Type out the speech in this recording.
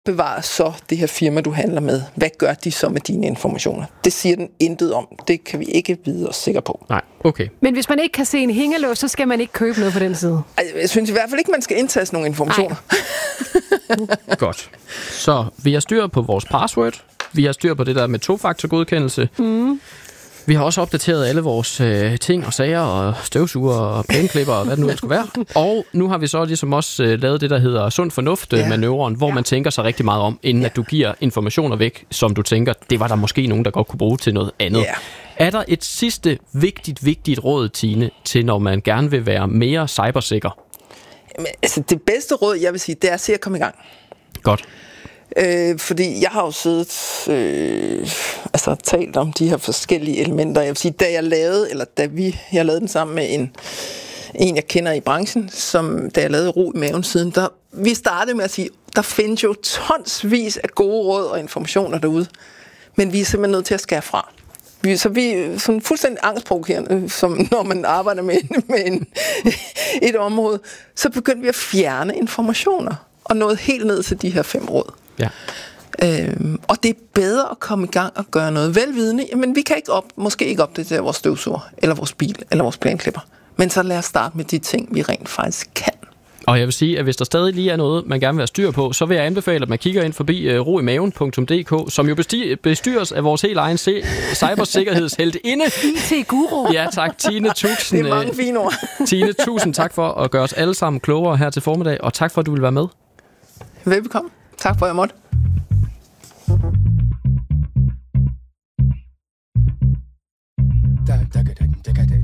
opbevarer så det her firma, du handler med? Hvad gør de så med dine informationer? Det siger den intet om. Det kan vi ikke vide os sikre på. Nej, okay. Men hvis man ikke kan se en hængelås, så skal man ikke købe noget på den side? Jeg synes i hvert fald ikke, man skal indtaste nogle informationer. Godt. Så vi har styr på vores password. Vi har styr på det der med tofaktorgodkendelse. Vi har også opdateret alle vores ting og sager og støvsuger og plæneklipper og hvad det nu skulle være. Og nu har vi så ligesom også lavet det, der hedder sund fornuft-manøvren, hvor man tænker sig rigtig meget om, inden at du giver informationer væk, som du tænker, det var der måske nogen, der godt kunne bruge til noget andet. Er der et sidste vigtigt råd, Tine, til når man gerne vil være mere cybersikker? Jamen, altså, det bedste råd, jeg vil sige, det er at se at komme i gang. Godt. Fordi jeg har jo siddet talt om de her forskellige elementer. Jeg vil sige, jeg lavede den sammen med en jeg kender i branchen, da jeg lavede Ro i maven siden, vi startede med at sige, der findes jo tonsvis af gode råd og informationer derude, men vi er simpelthen nødt til at skære fra. Så vi er sådan fuldstændig angstprovokerende, som når man arbejder med et område, så begyndte vi at fjerne informationer og nåede helt ned til de her 5 råd. Ja. Og det er bedre at komme i gang og gøre noget velvidende. Jamen, vi kan måske ikke opdatere vores støvsuger, eller vores bil, eller vores plæneklipper. Men så lad os starte med de ting, vi rent faktisk kan. Og jeg vil sige, at hvis der stadig lige er noget, man gerne vil have styr på, så vil jeg anbefale, at man kigger ind forbi roimaven.dk, som jo bestyres af vores helt egen cybersikkerhedsheltinde. IT-guru. Ja, tak. Tine, tusind. Det er mange fine ord. Tine, tusind tak for at gøre os alle sammen klogere her til formiddag, og tak for, at du vil være med. Velbekomme. Tak for, at jeg måtte. Da, da, da.